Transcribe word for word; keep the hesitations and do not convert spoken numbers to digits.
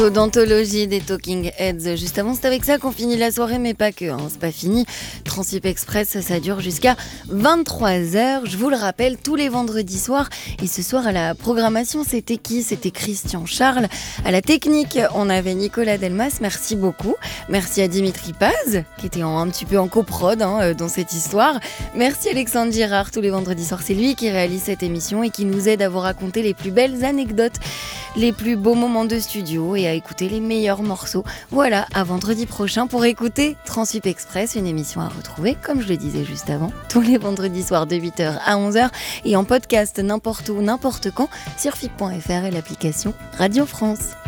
D'anthologie des Talking Heads. Juste avant, c'est avec ça qu'on finit la soirée, mais pas que, hein, c'est pas fini. Transip Express, ça dure jusqu'à vingt-trois heures. Je vous le rappelle, tous les vendredis soirs. Et ce soir, à la programmation, c'était qui ? C'était Christian Charles. À la technique, on avait Nicolas Delmas. Merci beaucoup. Merci à Dimitri Paz, qui était en, un petit peu en coprod hein, dans cette histoire. Merci Alexandre Girard. Tous les vendredis soirs, c'est lui qui réalise cette émission et qui nous aide à vous raconter les plus belles anecdotes, les plus beaux moments de studio et à écouter les meilleurs morceaux. Voilà, à vendredi prochain pour écouter Transip Express, une émission à retrouver, comme je le disais juste avant, tous les vendredis soirs de huit heures à onze heures et en podcast n'importe où, n'importe quand sur F I P point F R et l'application Radio France.